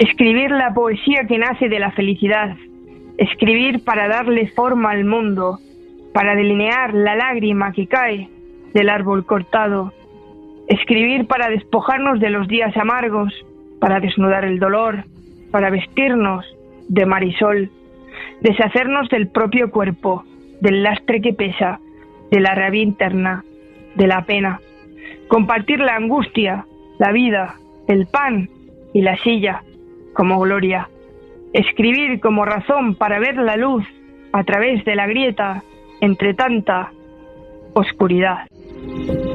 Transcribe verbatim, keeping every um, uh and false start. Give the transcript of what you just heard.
Escribir la poesía que nace de la felicidad. Escribir para darle forma al mundo, para delinear la lágrima que cae del árbol cortado. Escribir para despojarnos de los días amargos, para desnudar el dolor, para vestirnos de marisol, deshacernos del propio cuerpo, del lastre que pesa, de la rabia interna, de la pena. Compartir la angustia, la vida, el pan y la silla como gloria. Escribir como razón para ver la luz a través de la grieta entre tanta oscuridad.